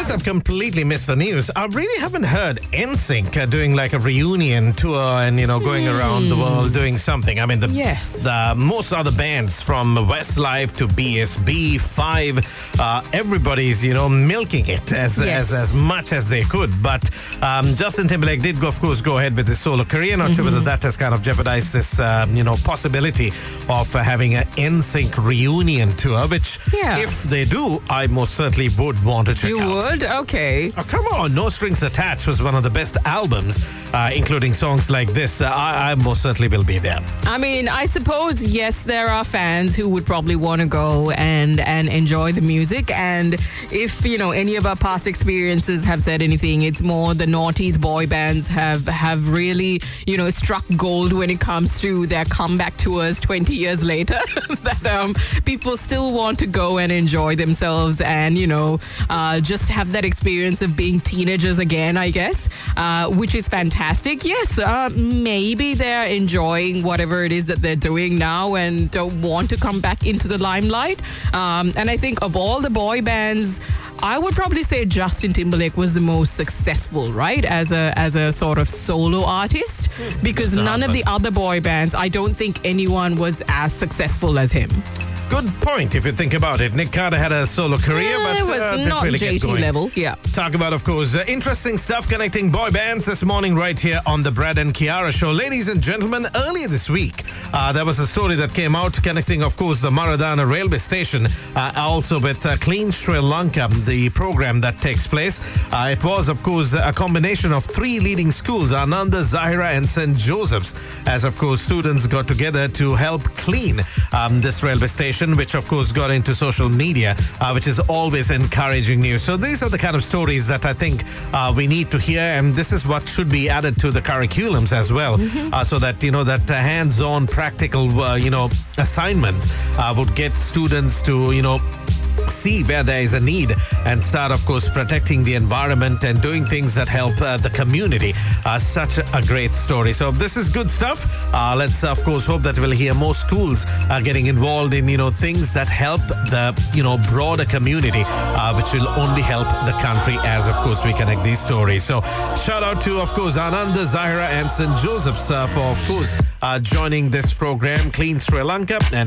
Unless I've completely missed the news, I really haven't heard NSYNC doing like a reunion tour and, going around the world doing something. I mean, the most other bands from Westlife to BSB, Five, everybody's, milking it as much as they could. But Justin Timberlake did, of course, go ahead with his solo career. Not sure whether that has kind of jeopardized this, possibility of having an NSYNC reunion tour, which if they do, I most certainly would want to check out. You would? Okay. Oh, come on. No Strings Attached was one of the best albums, including songs like this. I most certainly will be there. I mean, I suppose, yes, there are fans who would probably want to go and enjoy the music. And if, any of our past experiences have said anything, it's more the noughties boy bands have really, struck gold when it comes to their comeback tours 20 years later. That people still want to go and enjoy themselves and, just have that experience of being teenagers again, I guess, which is fantastic. Yes, maybe they're enjoying whatever it is that they're doing now and don't want to come back into the limelight. And I think of all the boy bands, I would probably say Justin Timberlake was the most successful, right? As a sort of solo artist, because none of the other boy bands, I don't think anyone was as successful as him. Good point if you think about it. Nick Carter had a solo career, but it was not really JT level. Yeah. Talk about, of course, interesting stuff connecting boy bands this morning right here on the Brad and Kiara Show. Ladies and gentlemen, earlier this week, there was a story that came out connecting, of course, the Maradana railway station, also with Clean Sri Lanka, the program that takes place. It was, of course, a combination of three leading schools, Ananda, Zahira and St. Joseph's, as, of course, students got together to help clean this railway station, which of course got into social media, which is always encouraging news. So these are the kind of stories that I think we need to hear, and this is what should be added to the curriculums as well, so that that hands-on practical assignments would get students to see where there is a need and start, of course, protecting the environment and doing things that help the community. Such a great story. So this is good stuff. Let's, of course, hope that we'll hear more schools getting involved in, things that help the, broader community, which will only help the country as, of course, we connect these stories. So shout out to, of course, Ananda, Zahira and St. Joseph's for, of course, joining this program, Clean Sri Lanka. And